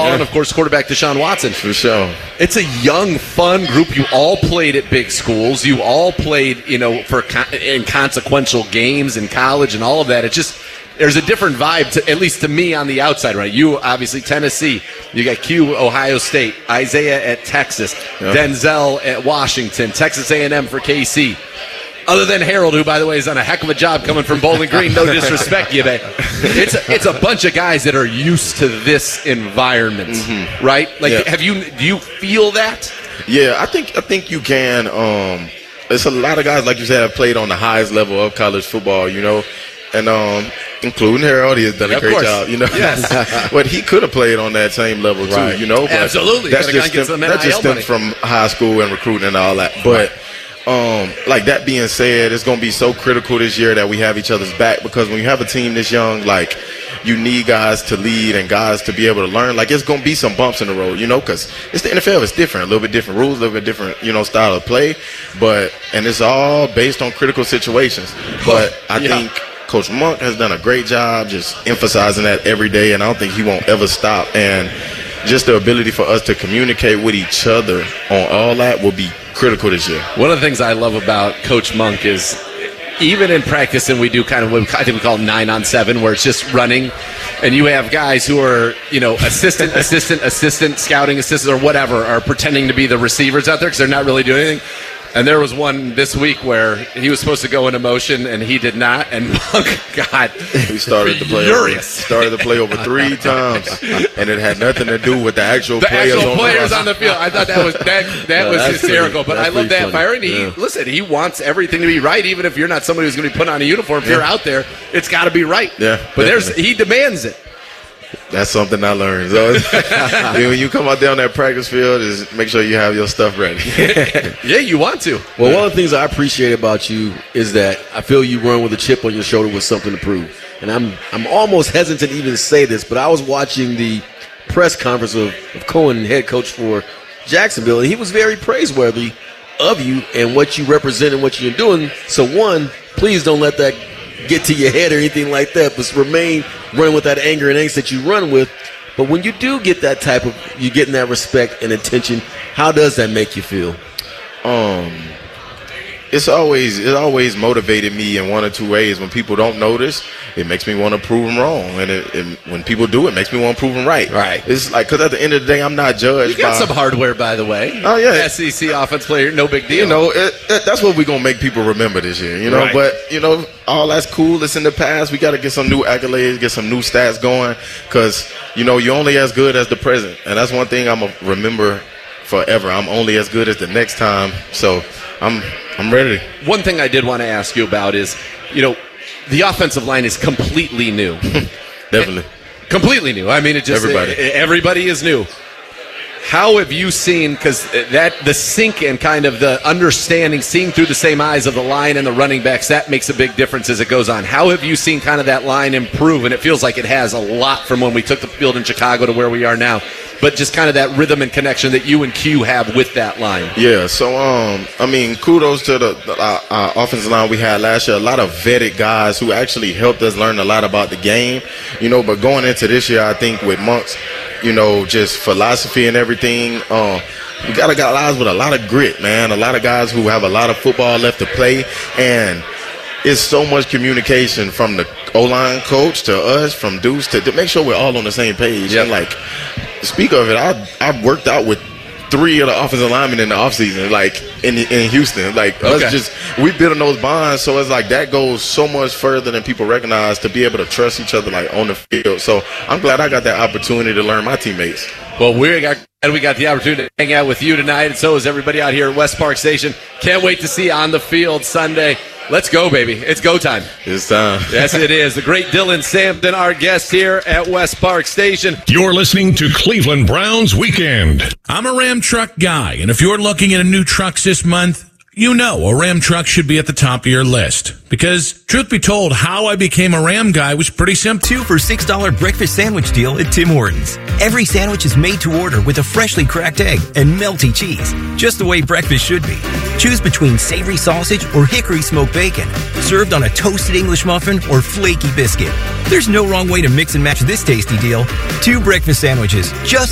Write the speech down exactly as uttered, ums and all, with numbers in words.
football, yeah. and, of course, quarterback Deshaun Watson. For sure. It's a young, fun group. You all played at big schools. You all played, you know, for con- in consequential games in college and all of that. It's just there's a different vibe, to, at least to me on the outside, right? You, obviously, Tennessee. You got Q, Ohio State. Isaiah at Texas. Yeah. Denzel at Washington. Texas A and M for K C. Other than Harold, who, by the way, has done a heck of a job coming from Bowling Green. No disrespect, you bet. It's a, it's a bunch of guys that are used to this environment, mm-hmm. right? Like, yeah. have you do you feel that? Yeah, I think I think you can. Um, it's a lot of guys, like you said, have played on the highest level of college football, you know, and um, including Harold, he has done a yeah, great job, you know. Yes. But he could have played on that same level too, right. you know. But absolutely. That's just stem, that just stems from high school and recruiting and all that, but. Right. Um, like that being said, it's going to be so critical this year that we have each other's back, because when you have a team this young, like, you need guys to lead and guys to be able to learn. Like, it's going to be some bumps in the road, you know, because it's the N F L. It's different, a little bit different rules, a little bit different, you know, style of play. But and it's all based on critical situations. But I yeah. think Coach Monk has done a great job just emphasizing that every day, and I don't think he won't ever stop. And just the ability for us to communicate with each other on all that will be critical this year. One of the things I love about Coach Monk is even in practice, and we do kind of what I think we call nine on seven, where it's just running, and you have guys who are, you know, assistant, assistant, assistant, scouting assistants, or whatever, are pretending to be the receivers out there because they're not really doing anything. And there was one this week where he was supposed to go into motion and he did not, and Monk got he started the play furious. Over, started the play over three times, and it had nothing to do with the actual the players, actual on, players the on the field. I thought that was that that no, was hysterical, pretty, but I love that funny. fire. And he yeah. listen, he wants everything to be right, even if you're not somebody who's going to be put on a uniform. If yeah. you're out there, it's got to be right. Yeah, but definitely. there's he demands it. That's something I learned. So when you come out there on that practice field, is make sure you have your stuff ready. Yeah, you want to. Well, one of the things I appreciate about you is that I feel you run with a chip on your shoulder with something to prove. And I'm I'm almost hesitant to even say this, but I was watching the press conference of, of Cohen, head coach for Jacksonville, and he was very praiseworthy of you and what you represent and what you're doing. So, one, please don't let that get to your head or anything like that, but remain running with that anger and angst that you run with. But when you do get that type of, you're getting that respect and attention, how does that make you feel? Um, it's always it always motivated me in one or two ways. When people don't notice, it makes me want to prove them wrong, and it, it, when people do, it makes me want to prove them right. Right. It's like, because at the end of the day, I'm not judged. You got by, some hardware, by the way. Oh yeah, S E C offense player, no big deal. You know, it, it, that's what we're gonna make people remember this year. You know, right. But you know, all that's cool. It's in the past. We got to get some new accolades, get some new stats going, because you know, you're only as good as the present, and that's one thing I'm gonna remember forever. I'm only as good as the next time. So I'm I'm ready. One thing I did want to ask you about is, you know, the offensive line is completely new. Definitely. Completely new. I mean, it just everybody. It, everybody is new. How have you seen, because that the sync and kind of the understanding, seeing through the same eyes of the line and the running backs, that makes a big difference as it goes on. How have you seen kind of that line improve? And it feels like it has a lot from when we took the field in Chicago to where we are now. But just kind of that rhythm and connection that you and Q have with that line. Yeah, so, um, I mean, kudos to the, the uh, uh, offensive line we had last year. A lot of vetted guys who actually helped us learn a lot about the game. You know, but going into this year, I think with Monk's, you know, just philosophy and everything, uh, we got to got guys with a lot of grit, man. A lot of guys who have a lot of football left to play. And it's so much communication from the O-line coach to us, from Deuce, to, to make sure we're all on the same page. Yep. And, like, speak of it, I I worked out with three of the offensive linemen in the offseason, like in in Houston. Like okay. us just we built those bonds, so it's like that goes so much further than people recognize, to be able to trust each other like on the field. So I'm glad I got that opportunity to learn my teammates. Well, we got and we got the opportunity to hang out with you tonight, and so is everybody out here at West Park Station. Can't wait to see you on the field Sunday. Let's go, baby. It's go time. It's time. Yes, it is. The great Dylan Sampson, our guest here at West Park Station. You're listening to Cleveland Browns Weekend. I'm a Ram truck guy, and if you're looking at a new truck this month, you know a Ram truck should be at the top of your list. Because, truth be told, how I became a Ram guy was pretty simple. Two for six dollar breakfast sandwich deal at Tim Hortons. Every sandwich is made to order with a freshly cracked egg and melty cheese, just the way breakfast should be. Choose between savory sausage or hickory smoked bacon, served on a toasted English muffin or flaky biscuit. There's no wrong way to mix and match this tasty deal. Two breakfast sandwiches, just